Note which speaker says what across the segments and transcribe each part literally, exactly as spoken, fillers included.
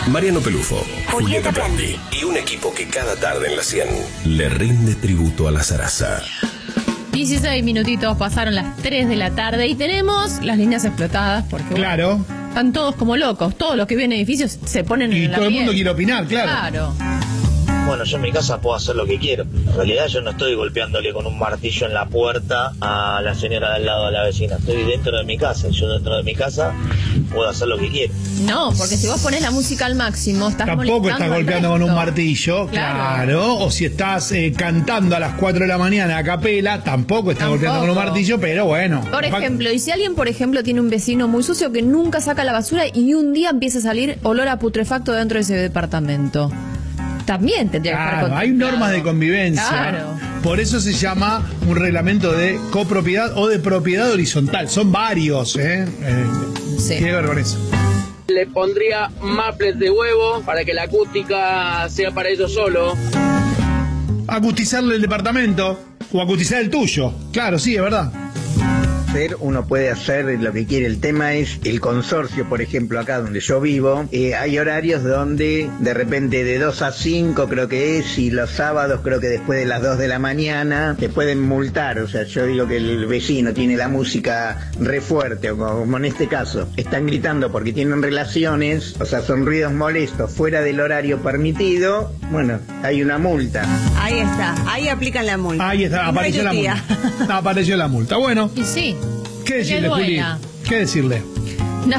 Speaker 1: Mariano Pelufo, Julieta Prandi y un equipo que cada tarde en la cien le rinde tributo a la zaraza.
Speaker 2: dieciséis minutitos, pasaron las tres de la tarde y tenemos las líneas explotadas porque
Speaker 3: claro.
Speaker 2: Bueno, están todos como locos. Todos los que viven en edificios se ponen
Speaker 3: y
Speaker 2: en la
Speaker 3: todo el
Speaker 2: piel.
Speaker 3: mundo quiere opinar, claro.
Speaker 2: Claro.
Speaker 4: Bueno, yo en mi casa puedo hacer lo que quiero. En realidad yo no estoy golpeándole con un martillo en la puerta a la señora de al lado, a la vecina. Estoy dentro de mi casa. Yo dentro de mi casa puedo hacer lo que quiero.
Speaker 2: No, porque si vos pones la música al máximo, estás
Speaker 3: Tampoco estás golpeando con un martillo,
Speaker 2: claro.
Speaker 3: claro. O si estás eh, cantando a las cuatro de la mañana a capela, tampoco estás tampoco. golpeando con un martillo, pero bueno.
Speaker 2: Por ejemplo, y si alguien, por ejemplo, tiene un vecino muy sucio que nunca saca la basura y un día empieza a salir olor a putrefacto dentro de ese departamento, también tendría que
Speaker 3: claro,
Speaker 2: estar
Speaker 3: hay normas de convivencia.
Speaker 2: Claro.
Speaker 3: Por eso se llama un reglamento de copropiedad o de propiedad horizontal. Son varios, ¿eh? eh
Speaker 2: sí.
Speaker 3: Qué ver con eso.
Speaker 5: Le pondría maples de huevo para que la acústica sea para ellos solo.
Speaker 3: Acustizarle el departamento o acustizar el tuyo. Claro, sí, es verdad.
Speaker 6: Uno puede hacer lo que quiere. El tema es el consorcio, por ejemplo, acá donde yo vivo, eh, hay horarios donde de repente de dos a cinco creo que es, y los sábados creo que después de las dos de la mañana te pueden multar. O sea, yo digo que el vecino tiene la música re fuerte, o como en este caso, están gritando porque tienen relaciones, o sea, son ruidos molestos fuera del horario permitido, bueno, hay una multa.
Speaker 7: Ahí está, ahí aplican la multa.
Speaker 3: Ahí está, apareció la multa. Apareció la multa, bueno.
Speaker 2: Y sí.
Speaker 3: ¿Qué decirle, Juli? ¿Qué decirle?
Speaker 2: No.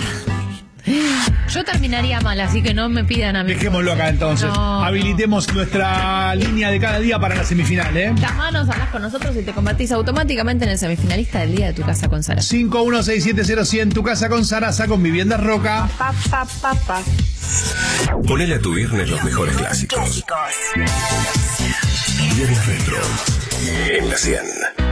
Speaker 2: Yo terminaría mal, así que no me pidan a mí.
Speaker 3: Dejémoslo acá entonces. No, Habilitemos no. nuestra línea de cada día para la semifinal, ¿eh?
Speaker 2: Llámanos, hablas con nosotros y te convertís automáticamente en el semifinalista del día de Tu Casa con Sarasa.
Speaker 3: cinco uno seis siete cero cien, Tu Casa con Sarasa, con Viviendas Roca.
Speaker 7: Pa, pa, pa, pa.
Speaker 1: Ponele a tu viernes los mejores clásicos. Viernes Retro en la cien.